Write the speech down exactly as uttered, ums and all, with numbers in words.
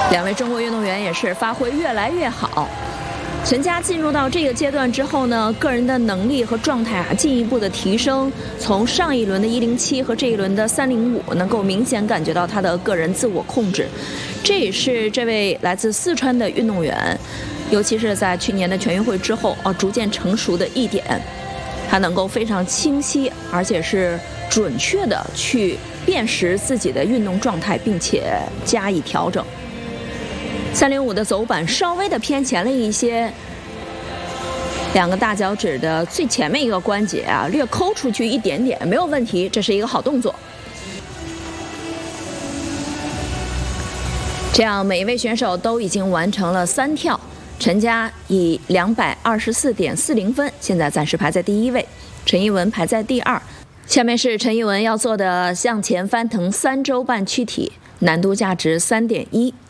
两位中国运动员也是发挥越来越好。陈佳进入到这个阶段之后呢，个人的能力和状态啊进一步的提升，从上一轮的一零七和这一轮的三零五，能够明显感觉到他的个人自我控制。这也是这位来自四川的运动员，尤其是在去年的全运会之后啊，逐渐成熟的一点，他能够非常清晰而且是准确的去辨识自己的运动状态，并且加以调整。三零五的走板稍微的偏前了一些，两个大脚趾的最前面一个关节啊略抠出去一点点，没有问题，这是一个好动作。这样每一位选手都已经完成了三跳，陈佳以两百二十四点四零分，现在暂时排在第一位，陈艺文排在第二。下面是陈艺文要做的向前翻腾三周半躯体，难度价值三点一。